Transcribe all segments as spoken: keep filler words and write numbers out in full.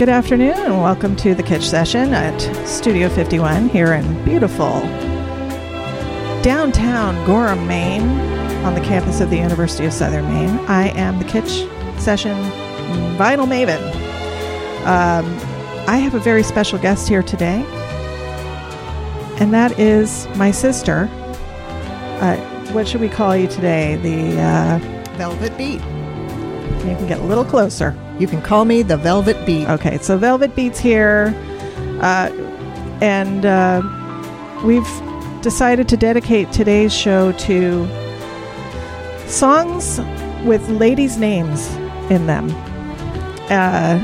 good afternoon, and welcome to the Kitsch Session at Studio fifty-one here in beautiful downtown Gorham, Maine, on the campus of the University of Southern Maine. I am the Kitsch Session vinyl maven. Um, I have a very special guest here today, and that is my sister. Uh, what should we call you today? The uh, Velvet Beat. You can get a little closer. You can call me the Velvet Beat. Okay, so Velvet Beat's here, uh, and uh, we've decided to dedicate today's show to songs with ladies' names in them. Uh,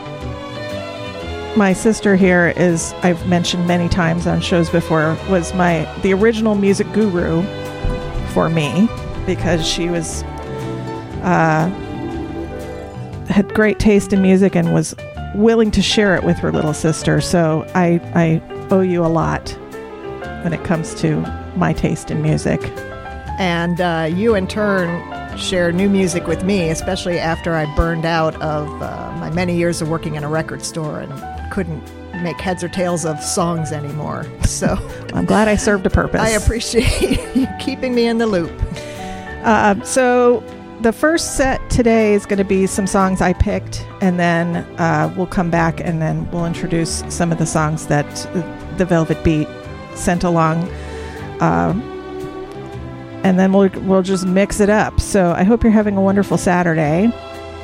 my sister here is, I've mentioned many times on shows before, was my the original music guru for me, because she was uh, had great taste in music and was willing to share it with her little sister. So I, I owe you a lot when it comes to my taste in music. And uh, you, in turn, share new music with me, especially after I burned out of uh, my many years of working in a record store and couldn't make heads or tails of songs anymore. So I'm glad I served a purpose. I appreciate you keeping me in the loop. Uh, so the first set today is going to be some songs I picked, and then uh, we'll come back and then we'll introduce some of the songs that the Velvet Beat sent along. Uh, and then we'll we'll just mix it up. So I hope you're having a wonderful Saturday.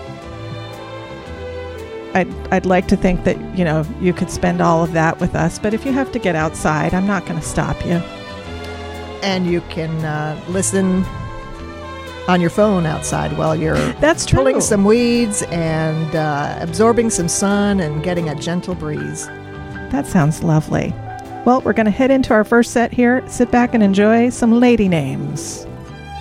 I'd, I'd like to think that, you know, you could spend all of that with us, but if you have to get outside, I'm not going to stop you. And you can uh, listen on your phone outside while you're That's true. pulling some weeds and uh, absorbing some sun and getting a gentle breeze. That sounds lovely. Well, we're going to head into our first set here. Sit back and enjoy some lady names.